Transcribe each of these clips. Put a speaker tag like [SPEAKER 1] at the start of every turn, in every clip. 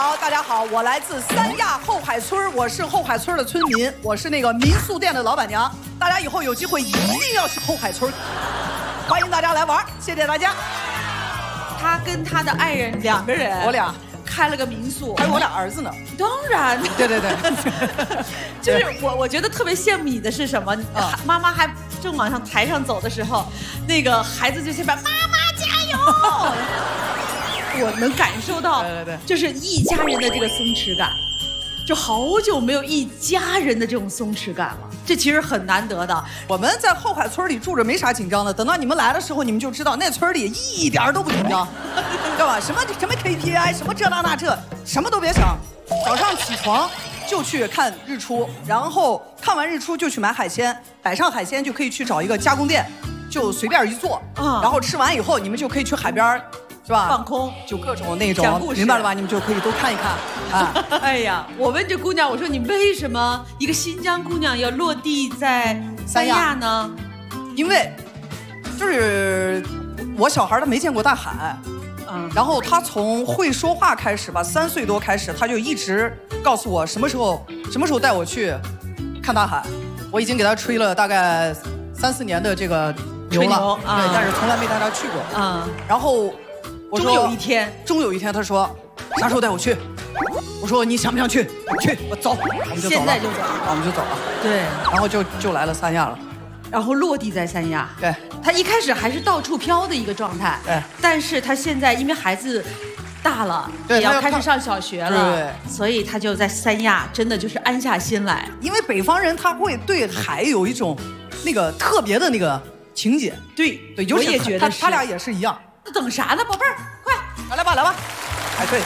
[SPEAKER 1] 好，大家好，我来自三亚后海村，我是后海村的村民，我是那个民宿店的老板娘。大家以后有机会一定要去后海村，欢迎大家来玩，谢谢大家。
[SPEAKER 2] 他跟他的爱人2个人，
[SPEAKER 1] 我俩
[SPEAKER 2] 开了个民宿，
[SPEAKER 1] 还有我俩儿子呢。
[SPEAKER 2] 当然，
[SPEAKER 1] 对对对，
[SPEAKER 2] 就是我觉得特别羡慕你的是什么？妈妈还正往上台上走的时候，那个孩子就前面妈妈加油。我能感受到，
[SPEAKER 1] 对，
[SPEAKER 2] 就是一家人的这个松弛感，就好久没有一家人的这种松弛感了，这其实很难得的。
[SPEAKER 1] 我们在后海村里住着没啥紧张的，等到你们来的时候，你们就知道那村里一点都不紧张，对吧？什么 KPI， 什么这那这，什么都别想，早上起床就去看日出，然后看完日出就去买海鲜，摆上海鲜就可以去找一个加工店，就随便一做，然后吃完以后你们就可以去海边。是吧？
[SPEAKER 2] 放空，
[SPEAKER 1] 就各种那种，明白了吧？你们就可以都看一看啊！
[SPEAKER 2] 哎呀，我问这姑娘，我说你为什么一个新疆姑娘要落地在三亚呢？
[SPEAKER 1] 因为就是我小孩他没见过大海，然后他从会说话开始吧，3岁多开始，他就一直告诉我什么时候带我去看大海。我已经给他吹了大概3、4年的这个牛了，对，但是从来没带他去过啊。然后。
[SPEAKER 2] 终有一天，
[SPEAKER 1] 他说啥时候带我去？我说你想不想去？去，我走，我们就走了。
[SPEAKER 2] 现在就走，
[SPEAKER 1] 我们就走了。
[SPEAKER 2] 对，
[SPEAKER 1] 然后就来了三亚了，
[SPEAKER 2] 然后落地在三亚。
[SPEAKER 1] 对，
[SPEAKER 2] 他一开始还是到处飘的一个状态。
[SPEAKER 1] 对，
[SPEAKER 2] 但是他现在因为孩子大了，也要开始上小学了，
[SPEAKER 1] 对，
[SPEAKER 2] 所以他就在三亚，真的就是安下心来。
[SPEAKER 1] 因为北方人他会对海有一种那个特别的那个情节。
[SPEAKER 2] 对，
[SPEAKER 1] 我
[SPEAKER 2] 也觉得
[SPEAKER 1] 他俩也是一样。
[SPEAKER 2] 那等啥呢，宝贝儿，快
[SPEAKER 1] 来吧！哎，对，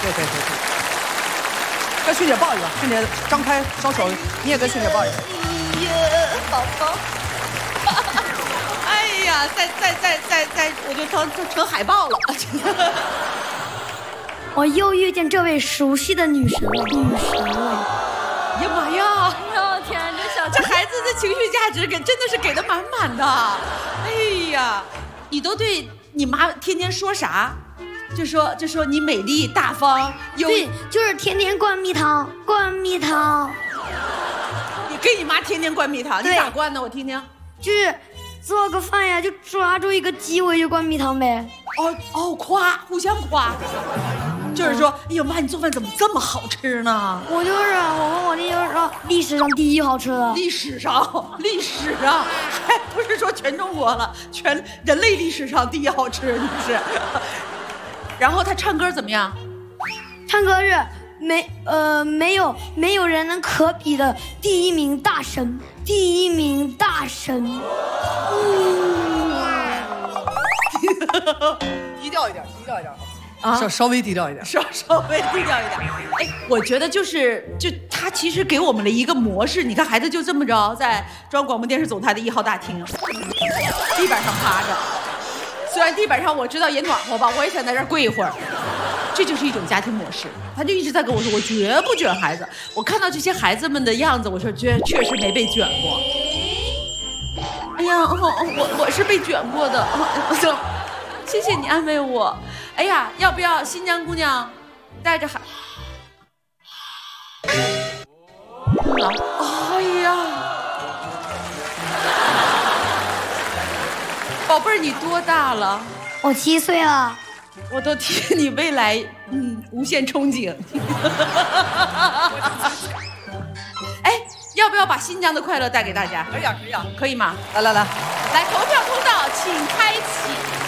[SPEAKER 1] 跟迅姐抱一个，迅姐张开双手，你也跟迅姐抱一个。
[SPEAKER 2] 哎呀，宝宝！哎呀，再，我就成海豹了。
[SPEAKER 3] 我又遇见这位熟悉的女神了，
[SPEAKER 2] 呀妈呀！
[SPEAKER 3] 天，这
[SPEAKER 2] 孩子的情绪价值真的是给的满满的。哎呀，你都对你妈天天说啥？就说你美丽大方，
[SPEAKER 3] 对，就是天天灌蜜糖。
[SPEAKER 2] 你给你妈天天灌蜜糖，你咋灌呢？我听听。
[SPEAKER 3] 就是做个饭呀，就抓住一个机会就灌蜜糖呗。
[SPEAKER 2] 夸，互相夸。就是说，哎呦妈，你做饭怎么这么好吃呢？
[SPEAKER 3] 我问我弟就是说，历史上第1好吃的。
[SPEAKER 2] 历史上，还不是说全中国了，全人类历史上第1好吃，你是。然后他唱歌怎么样？
[SPEAKER 3] 唱歌是没有人能可比的第1名大神。
[SPEAKER 1] 低调一点啊，稍微低调一点，
[SPEAKER 2] 稍微低调一点。哎，我觉得就他其实给我们了一个模式。你看孩子就这么着在中央广播电视总台的1号大厅，地板上趴着。虽然地板上我知道也暖和吧，我也想在这儿跪一会儿。这就是一种家庭模式。他就一直在跟我说，我绝不卷孩子。我看到这些孩子们的样子，我说确实没被卷过。哎呀，我是被卷过的。谢谢你安慰我。哎呀，要不要新疆姑娘带着孩？哎呀，宝贝儿，你多大了？
[SPEAKER 3] 我7岁了。
[SPEAKER 2] 我都替你未来无限憧憬。哎，要不要把新疆的快乐带给大家？
[SPEAKER 1] 可以啊，
[SPEAKER 2] 可以吗？
[SPEAKER 1] 来，
[SPEAKER 2] 来投票通道请开启。